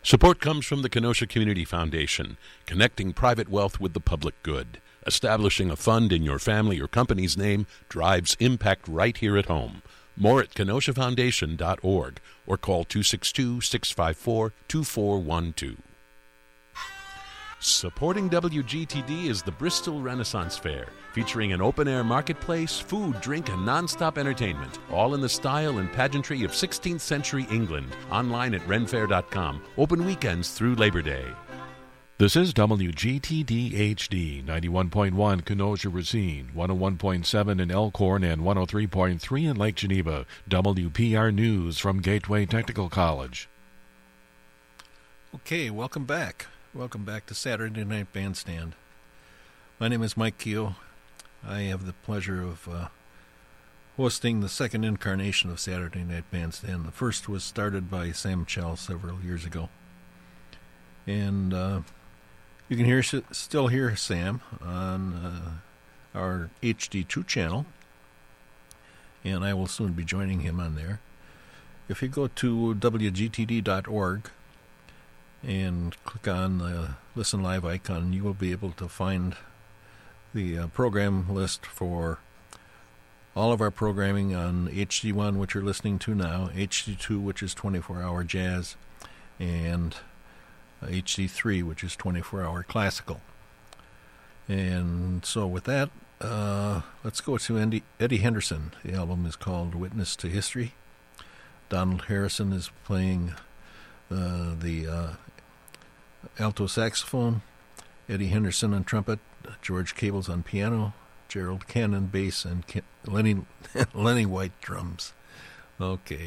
Support comes from the Kenosha Community Foundation, connecting private wealth with the public good. Establishing a fund in your family or company's name drives impact right here at home. More at kenoshafoundation.org or call 262-654-2412. Supporting WGTD is the Bristol Renaissance Fair, featuring an open-air marketplace, food, drink, and non-stop entertainment, all in the style and pageantry of 16th century England. Online at renfair.com. Open weekends through Labor Day. This is WGTD HD, 91.1 Kenosha Racine, 101.7 in Elkhorn, and 103.3 in Lake Geneva. WPR News from Gateway Technical College. Okay, welcome back. Welcome back to Saturday Night Bandstand. My name is Mike Keogh. I have the pleasure of hosting the second incarnation of Saturday Night Bandstand. The first was started by Sam Chell several years ago. And you can still hear Sam on our HD2 channel. And I will soon be joining him on there. If you go to WGTD.org, and click on the Listen Live icon, you will be able to find the program list for all of our programming on HD1, which you're listening to now, HD2, which is 24-hour jazz, and HD3, which is 24-hour classical. And so with that, let's go to Eddie Henderson. The album is called Witness to History. Donald Harrison is playing the alto saxophone, Eddie Henderson on trumpet, George Cables on piano, Gerald Cannon bass, and Lenny White drums. Okay.